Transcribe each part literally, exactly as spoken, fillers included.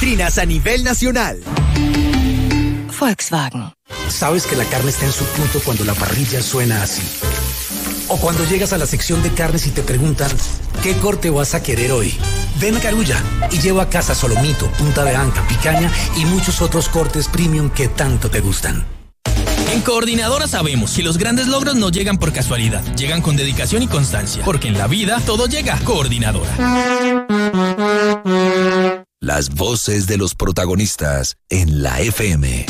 vitrinas a nivel nacional. Volkswagen. ¿Sabes que la carne está en su punto cuando la parrilla suena así? O cuando llegas a la sección de carnes y te preguntan, ¿qué corte vas a querer hoy? Ven a Carulla y lleva a casa solomito, punta de anca, picaña y muchos otros cortes premium que tanto te gustan. En Coordinadora sabemos que los grandes logros no llegan por casualidad, llegan con dedicación y constancia, porque en la vida todo llega. Coordinadora. Las voces de los protagonistas en la F M.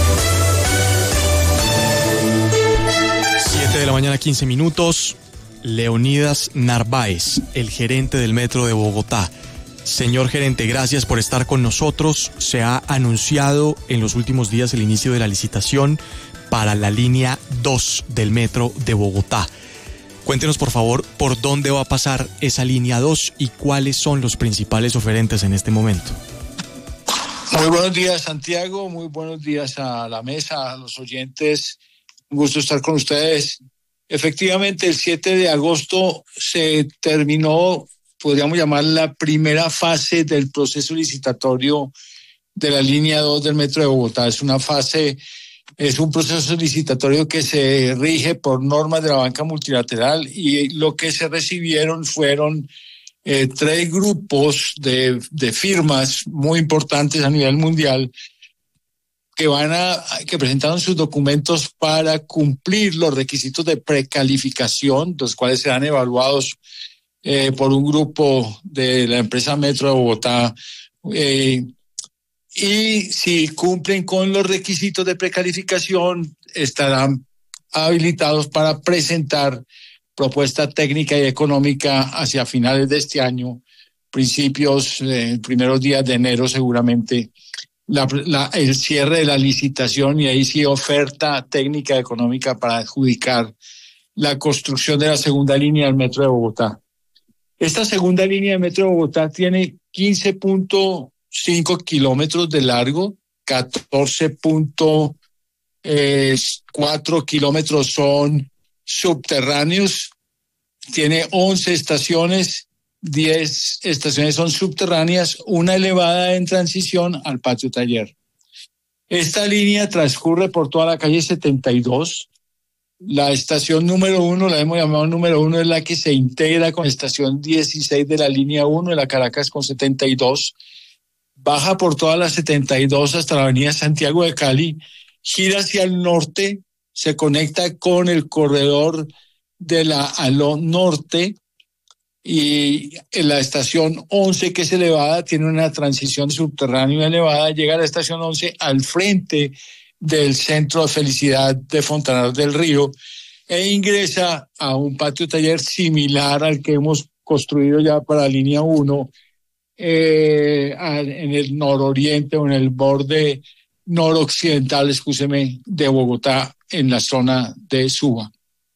siete de la mañana, quince minutos. Leonidas Narváez, el gerente del Metro de Bogotá. Señor gerente, gracias por estar con nosotros. Se ha anunciado en los últimos días el inicio de la licitación para la línea dos del Metro de Bogotá. Cuéntenos, por favor, por dónde va a pasar esa línea dos y cuáles son los principales oferentes en este momento. Muy buenos días, Santiago. Muy buenos días a la mesa, a los oyentes. Un gusto estar con ustedes. Efectivamente, el siete de agosto se terminó, podríamos llamar, la primera fase del proceso licitatorio de la línea dos del Metro de Bogotá. Es una fase, es un proceso licitatorio que se rige por normas de la banca multilateral y lo que se recibieron fueron eh, tres grupos de, de firmas muy importantes a nivel mundial que van a, que presentaron sus documentos para cumplir los requisitos de precalificación, los cuales serán evaluados eh, por un grupo de la empresa Metro de Bogotá. Eh, y si cumplen con los requisitos de precalificación, estarán habilitados para presentar propuesta técnica y económica hacia finales de este año, principios, eh, primeros días de enero seguramente. La, la, el cierre de la licitación y ahí sí oferta técnica económica para adjudicar la construcción de la segunda línea del Metro de Bogotá. Esta segunda línea del Metro de Bogotá tiene quince punto cinco kilómetros de largo, catorce punto cuatro kilómetros son subterráneos, tiene once estaciones, diez estaciones son subterráneas, una elevada en transición al patio taller. Esta línea transcurre por toda la calle setenta y dos. La estación número uno, la hemos llamado número uno, es la que se integra con la estación dieciséis de la línea uno de la Caracas con setenta y dos. Baja por toda la setenta y dos hasta la avenida Santiago de Cali, gira hacia el norte, se conecta con el corredor de la Aló Norte, y en la estación once, que es elevada, tiene una transición subterránea elevada, llega a la estación once al frente del Centro de Felicidad de Fontanar del Río e ingresa a un patio taller similar al que hemos construido ya para la línea uno eh, en el nororiente o en el borde noroccidental, escúcheme, de Bogotá, en la zona de Suba.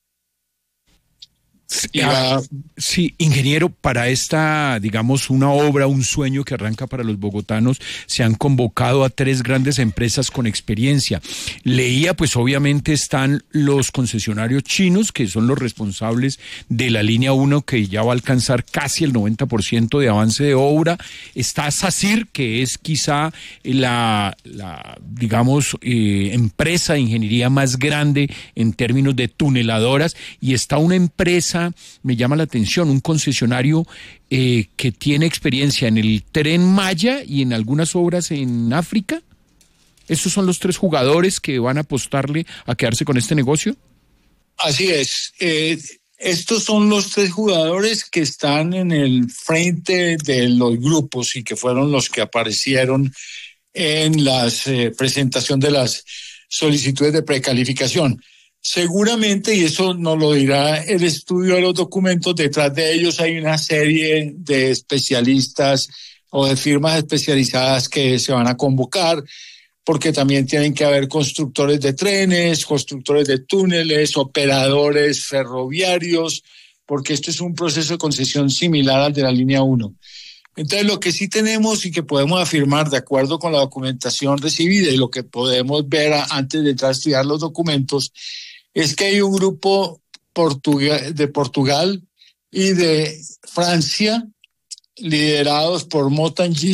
Ah, sí, ingeniero, para esta, digamos, una obra, un sueño que arranca para los bogotanos, se han convocado a tres grandes empresas con experiencia. Leía, pues obviamente están los concesionarios chinos, que son los responsables de la línea uno, que ya va a alcanzar casi el noventa por ciento de avance de obra. Está SACIR, que es quizá la, la digamos, eh, empresa de ingeniería más grande en términos de tuneladoras, y está una empresa, me llama la atención, un concesionario eh, que tiene experiencia en el Tren Maya y en algunas obras en África. ¿Estos son los tres jugadores que van a apostarle a quedarse con este negocio? Así es. Eh, estos son los tres jugadores que están en el frente de los grupos y que fueron los que aparecieron en la eh, presentación de las solicitudes de precalificación. Seguramente, y eso nos lo dirá el estudio de los documentos, detrás de ellos hay una serie de especialistas o de firmas especializadas que se van a convocar, porque también tienen que haber constructores de trenes, constructores de túneles, operadores ferroviarios, porque esto es un proceso de concesión similar al de la línea uno. Entonces, lo que sí tenemos y que podemos afirmar de acuerdo con la documentación recibida y lo que podemos ver a, antes de entrar a estudiar los documentos, es que hay un grupo portugués, de Portugal y de Francia, liderados por Motangil,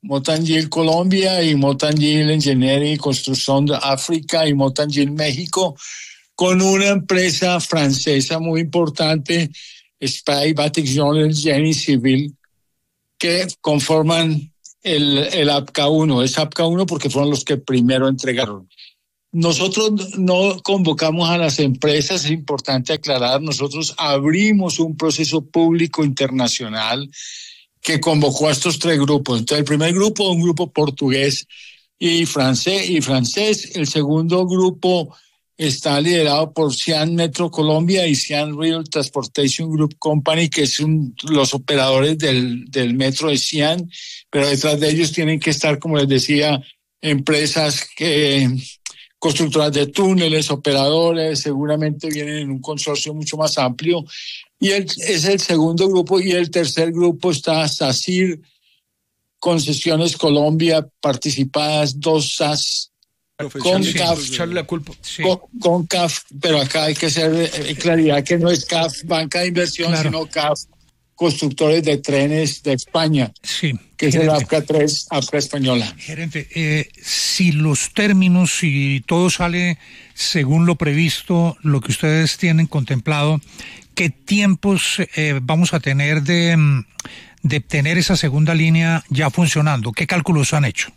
Motangil Colombia y Motangil Ingeniería y Construcción de África y Motangil México, con una empresa francesa muy importante, Spy Bâtiment Génie Civil, que conforman el, el A P C A uno. Es A P C A uno porque fueron los que primero entregaron. Nosotros no convocamos a las empresas, es importante aclarar, nosotros abrimos un proceso público internacional que convocó a estos tres grupos. Entonces, el primer grupo, un grupo portugués y francés, y francés. El segundo grupo está liderado por Cian Metro Colombia y Cian Real Transportation Group Company, que son los operadores del, del metro de Cian, pero detrás de ellos tienen que estar, como les decía, empresas que... constructoras de túneles, operadores, seguramente vienen en un consorcio mucho más amplio. Y el, es el segundo grupo. Y el tercer grupo está SACIR, Concesiones Colombia, participadas, dos S A S, con C A F, echarle la culpa. Sí. con, con C A F, pero acá hay que hacer eh, claridad que no es C A F, Banca de Inversión, claro, sino C A F, Constructores de Trenes de España, sí, que gerente. es el A P C A tres, A P C A española. Gerente, eh, si los términos, si todo sale según lo previsto, lo que ustedes tienen contemplado, ¿qué tiempos eh, vamos a tener de, de tener esa segunda línea ya funcionando? ¿Qué cálculos han hecho?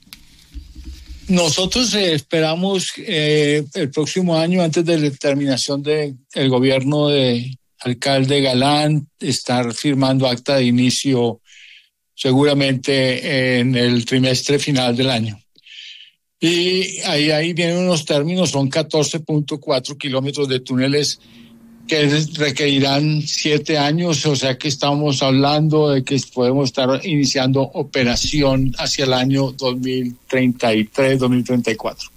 Nosotros eh, esperamos eh, el próximo año, antes de la terminación del gobierno de alcalde Galán, estar firmando acta de inicio seguramente en el trimestre final del año. Y ahí, ahí vienen unos términos, son catorce punto cuatro kilómetros de túneles que requerirán siete años, o sea que estamos hablando de que podemos estar iniciando operación hacia el año dos mil treinta y tres, dos mil treinta y cuatro.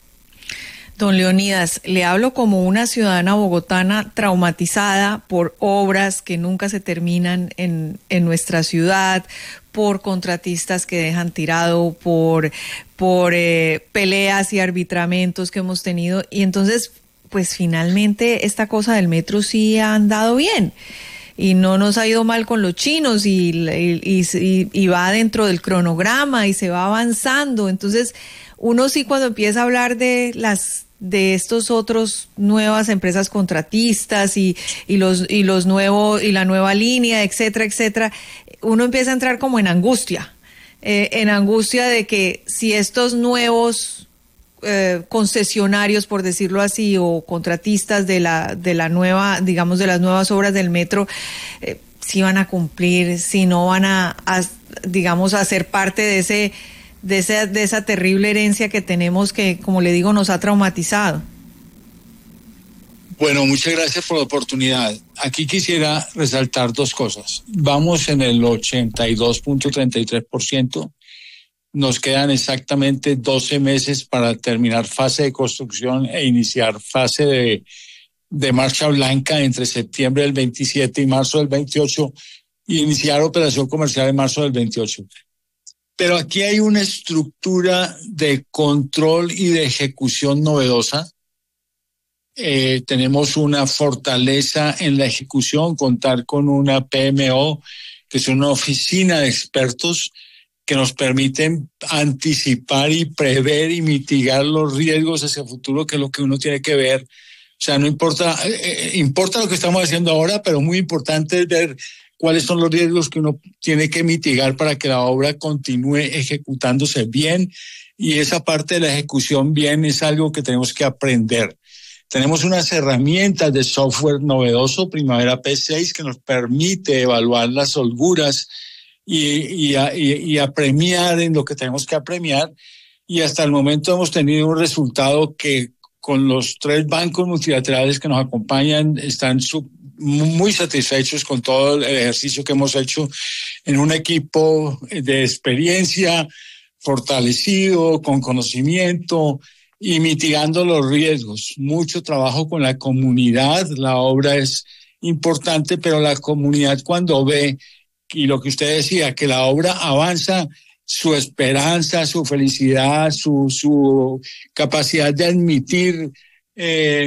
Don Leonidas, le hablo como una ciudadana bogotana traumatizada por obras que nunca se terminan en, en nuestra ciudad, por contratistas que dejan tirado, por, por eh, peleas y arbitramentos que hemos tenido. Y entonces, pues finalmente esta cosa del metro sí ha andado bien. Y no nos ha ido mal con los chinos y, y, y, y va dentro del cronograma y se va avanzando. Entonces, uno sí cuando empieza a hablar de las de estos otros nuevas empresas contratistas y, y los y los nuevos y la nueva línea, etcétera, etcétera, uno empieza a entrar como en angustia, eh, en angustia de que si estos nuevos eh, concesionarios, por decirlo así, o contratistas de la de la nueva, digamos, de las nuevas obras del metro, eh, si van a cumplir, si no van a, a digamos, a ser parte de ese de esa, de esa terrible herencia que tenemos que, como le digo, nos ha traumatizado. Bueno, muchas gracias por la oportunidad. Aquí quisiera resaltar dos cosas. Vamos en el ochenta y dos punto treinta y tres por ciento. Nos quedan exactamente doce meses para terminar fase de construcción e iniciar fase de, de marcha blanca entre septiembre del veintisiete y marzo del veintiocho, e iniciar operación comercial en marzo del veintiocho. Pero aquí hay una estructura de control y de ejecución novedosa. Eh, tenemos una fortaleza en la ejecución, contar con una P M O, que es una oficina de expertos que nos permiten anticipar y prever y mitigar los riesgos hacia el futuro, que es lo que uno tiene que ver. O sea, no importa, eh, importa lo que estamos haciendo ahora, pero muy importante es ver cuáles son los riesgos que uno tiene que mitigar para que la obra continúe ejecutándose bien, y esa parte de la ejecución bien es algo que tenemos que aprender. Tenemos unas herramientas de software novedoso, Primavera P seis, que nos permite evaluar las holguras y, y, a, y, y apremiar en lo que tenemos que apremiar, y hasta el momento hemos tenido un resultado que con los tres bancos multilaterales que nos acompañan están sub muy satisfechos con todo el ejercicio que hemos hecho en un equipo de experiencia fortalecido, con conocimiento y mitigando los riesgos. Mucho trabajo con la comunidad, la obra es importante, pero la comunidad cuando ve, y lo que usted decía, que la obra avanza, su esperanza, su felicidad, su, su capacidad de admitir eh,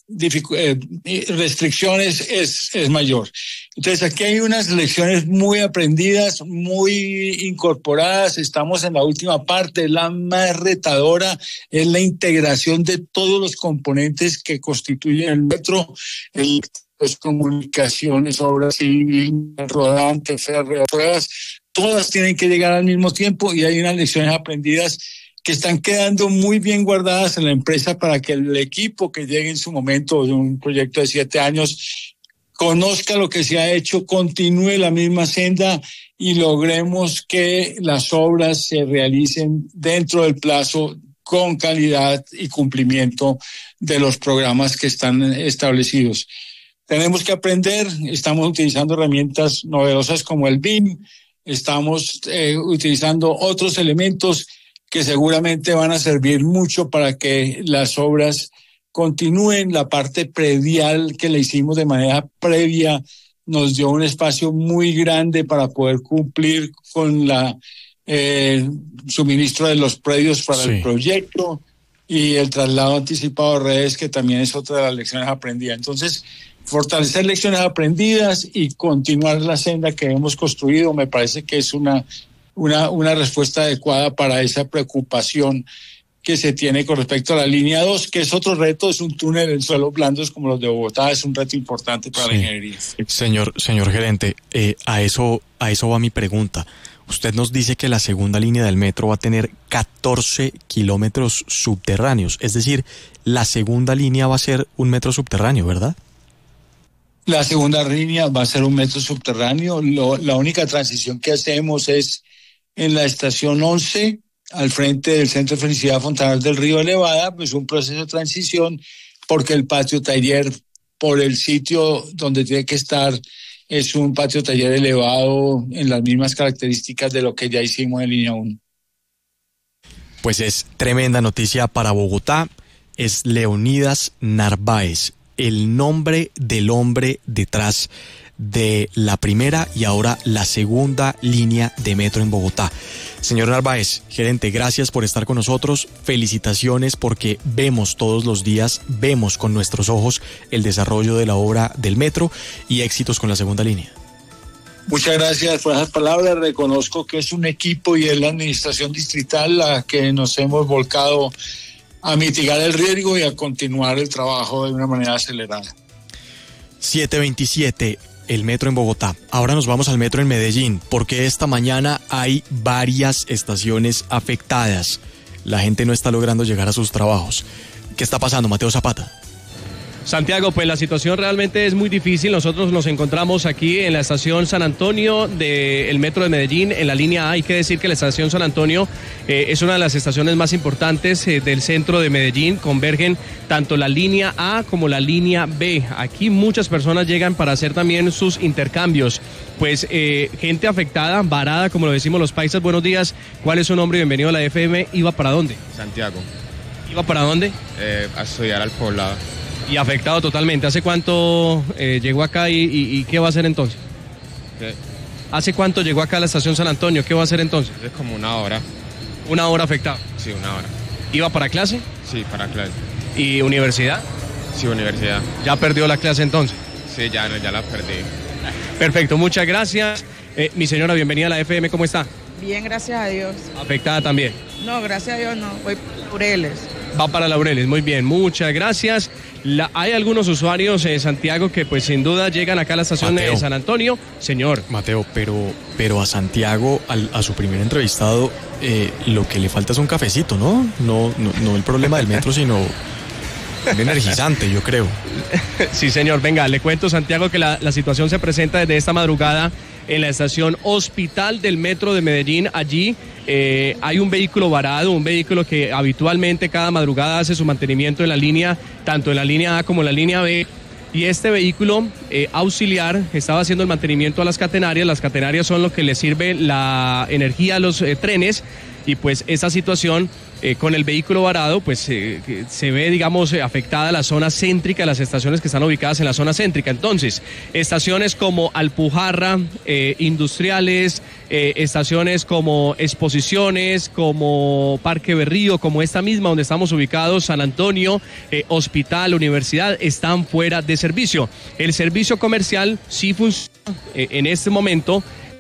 eh, restricciones es, es mayor. Entonces aquí hay unas lecciones muy aprendidas, muy incorporadas. Estamos en la última parte, la más retadora es la integración de todos los componentes que constituyen el metro, el pues, comunicaciones, obras civiles, rodante, férreas, ruedas, todas tienen que llegar al mismo tiempo y hay unas lecciones aprendidas que están quedando muy bien guardadas en la empresa para que el equipo que llegue en su momento de un proyecto de siete años conozca lo que se ha hecho, continúe la misma senda y logremos que las obras se realicen dentro del plazo con calidad y cumplimiento de los programas que están establecidos. Tenemos que aprender, estamos utilizando herramientas novedosas como el B I M, estamos eh, utilizando otros elementos que seguramente van a servir mucho para que las obras continúen. La parte predial que le hicimos de manera previa nos dio un espacio muy grande para poder cumplir con la eh, suministro de los predios para sí. el proyecto y el traslado anticipado de redes, que también es otra de las lecciones aprendidas. Entonces, fortalecer lecciones aprendidas y continuar la senda que hemos construido me parece que es una, una, una respuesta adecuada para esa preocupación que se tiene con respecto a la línea dos, que es otro reto, es un túnel en suelos blandos como los de Bogotá, es un reto importante para sí. la ingeniería. Señor, señor gerente, eh, a eso, a eso va mi pregunta. Usted nos dice que la segunda línea del metro va a tener catorce kilómetros subterráneos, es decir, la segunda línea va a ser un metro subterráneo, ¿verdad? La segunda línea va a ser un metro subterráneo. Lo, la única transición que hacemos es en la estación once, al frente del Centro de Felicidad Fontanal del Río Elevada, pues un proceso de transición, porque el patio taller, por el sitio donde tiene que estar, es un patio taller elevado en las mismas características de lo que ya hicimos en línea uno. Pues es tremenda noticia para Bogotá. Es Leonidas Narváez, el nombre del hombre detrás de la primera y ahora la segunda línea de metro en Bogotá. Señor Narváez, gerente, gracias por estar con nosotros. Felicitaciones porque vemos todos los días, vemos con nuestros ojos el desarrollo de la obra del metro y éxitos con la segunda línea. Muchas gracias por esas palabras. Reconozco que es un equipo y es la administración distrital la que nos hemos volcado a mitigar el riesgo y a continuar el trabajo de una manera acelerada. siete veintisiete, el metro en Bogotá. Ahora nos vamos al metro en Medellín, porque esta mañana hay varias estaciones afectadas. La gente no está logrando llegar a sus trabajos. ¿Qué está pasando, Mateo Zapata? Santiago, pues la situación realmente es muy difícil. Nosotros nos encontramos aquí en la estación San Antonio del Metro de Medellín, en la línea A. Hay que decir que la estación San Antonio eh, es una de las estaciones más importantes eh, del centro de Medellín. Convergen tanto la línea A como la línea B. Aquí muchas personas llegan para hacer también sus intercambios. Pues eh, gente afectada, varada, como lo decimos los paisas. Buenos días. ¿Cuál es su nombre? Bienvenido a la F M. ¿Iba para dónde? Santiago. ¿Iba para dónde? Eh, a estudiar al poblado. Y afectado totalmente. ¿Hace cuánto eh, llegó acá y, y, y qué va a hacer entonces? ¿Qué? ¿Hace cuánto llegó acá a la estación San Antonio? ¿Qué va a hacer entonces? Es como una hora. ¿Una hora afectado? Sí, una hora. ¿Iba para clase? Sí, para clase. ¿Y universidad? Sí, universidad. ¿Ya perdió la clase entonces? Sí, ya, ya la perdí. Perfecto, muchas gracias. Eh, mi señora, bienvenida a la F M, ¿cómo está? Bien, gracias a Dios. ¿Afectada también? No, gracias a Dios no, voy para Laureles. Va para Laureles, muy bien, muchas gracias. La, hay algunos usuarios en Santiago que pues sin duda llegan acá a la estación Mateo. de San Antonio. Señor. Mateo, pero, pero a Santiago, al, a su primer entrevistado, eh, lo que le falta es un cafecito, ¿no? No, no, no el problema del metro, sino un energizante, yo creo. Sí, señor, venga, le cuento, Santiago, que la, la situación se presenta desde esta madrugada en la estación Hospital del Metro de Medellín. Allí eh, hay un vehículo varado, un vehículo que habitualmente cada madrugada hace su mantenimiento en la línea, tanto en la línea A como en la línea B. Y este vehículo eh, auxiliar estaba haciendo el mantenimiento a las catenarias. Las catenarias son lo que le sirve la energía a los eh, trenes. y pues esa situación eh, con el vehículo varado pues eh, se ve digamos eh, afectada la zona céntrica, las estaciones que están ubicadas en la zona céntrica. Entonces, estaciones como Alpujarra, eh, Industriales, eh, estaciones como Exposiciones, como Parque Berrío, como esta misma donde estamos ubicados, San Antonio, eh, Hospital, Universidad, están fuera de servicio. El servicio comercial sí funciona eh, en este momento.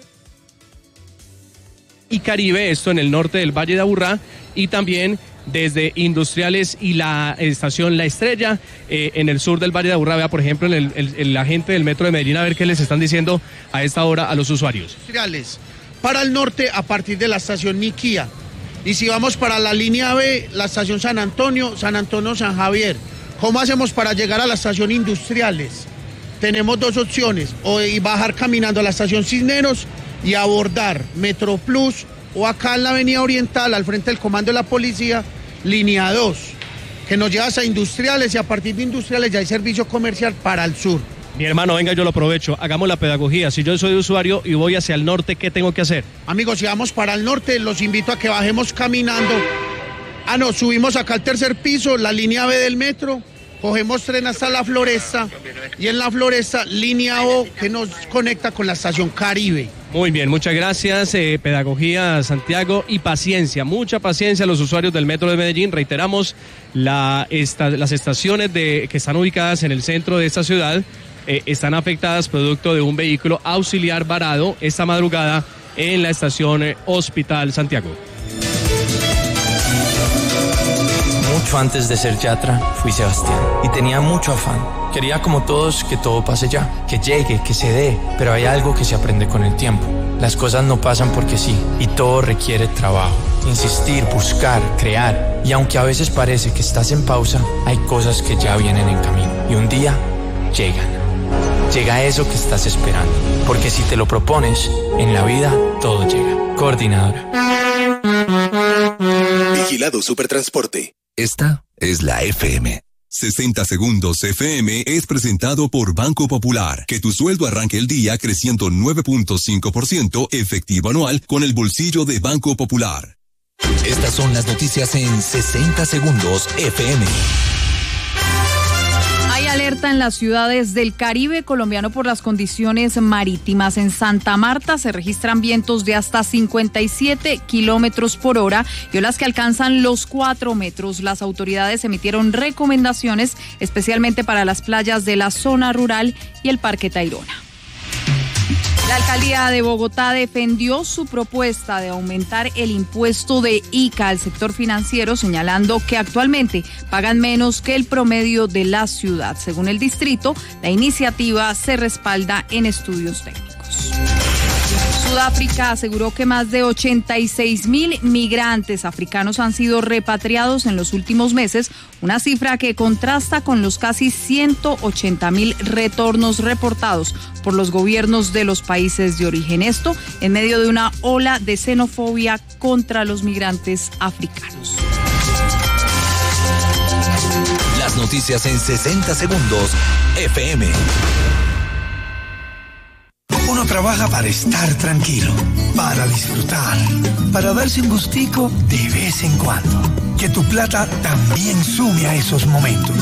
Y Caribe, esto en el norte del Valle de Aburrá, y también desde Industriales y la estación La Estrella eh, en el sur del Valle de Aburrá. Vea, por ejemplo, el, el, el agente del Metro de Medellín, a ver qué les están diciendo a esta hora a los usuarios. Industriales, para el norte a partir de la estación Niquía, y si vamos para la línea B, la estación San Antonio, San Antonio, San Javier. ¿Cómo hacemos para llegar a la estación Industriales? Tenemos dos opciones, o y bajar caminando a la estación Cisneros y abordar Metro Plus, o acá en la avenida Oriental, al frente del comando de la policía, línea dos, que nos lleva a Industriales, y a partir de Industriales ya hay servicio comercial para el sur. Mi hermano, venga, yo lo aprovecho, hagamos la pedagogía. Si yo soy usuario y voy hacia el norte, ¿qué tengo que hacer? Amigos, si vamos para el norte, los invito a que bajemos caminando. Ah, no, subimos acá al tercer piso, la línea B del metro, cogemos tren hasta la Floresta, y en la Floresta, línea O, que nos conecta con la estación Caribe. Muy bien, muchas gracias. Eh, pedagogía, Santiago, y paciencia, mucha paciencia a los usuarios del Metro de Medellín. Reiteramos, la, esta, las estaciones de, que están ubicadas en el centro de esta ciudad eh, están afectadas producto de un vehículo auxiliar varado esta madrugada en la estación eh, Hospital Santiago. Mucho antes de ser Yatra, fui Sebastián y tenía mucho afán. Quería como todos que todo pase ya, que llegue, que se dé, pero hay algo que se aprende con el tiempo. Las cosas no pasan porque sí, y todo requiere trabajo, insistir, buscar, crear. Y aunque a veces parece que estás en pausa, hay cosas que ya vienen en camino. Y un día, llegan. Llega eso que estás esperando, porque si te lo propones, en la vida todo llega. Coordinadora. Vigilado Supertransporte. Esta es la F M. sesenta Segundos F M es presentado por Banco Popular. Que tu sueldo arranque el día creciendo nueve punto cinco por ciento efectivo anual con el bolsillo de Banco Popular. Estas son las noticias en sesenta Segundos F M. Hay alerta en las ciudades del Caribe colombiano por las condiciones marítimas. En Santa Marta se registran vientos de hasta cincuenta y siete kilómetros por hora y olas que alcanzan los cuatro metros. Las autoridades emitieron recomendaciones especialmente para las playas de la zona rural y el Parque Tayrona. La alcaldía de Bogotá defendió su propuesta de aumentar el impuesto de I C A al sector financiero, señalando que actualmente pagan menos que el promedio de la ciudad. Según el distrito, la iniciativa se respalda en estudios técnicos. Sudáfrica aseguró que más de ochenta y seis mil migrantes africanos han sido repatriados en los últimos meses, una cifra que contrasta con los casi ciento ochenta mil retornos reportados por los gobiernos de los países de origen. Esto en medio de una ola de xenofobia contra los migrantes africanos. Las noticias en sesenta Segundos F M. Uno trabaja para estar tranquilo, para disfrutar, para darse un gustico de vez en cuando. Que tu plata también sume a esos momentos.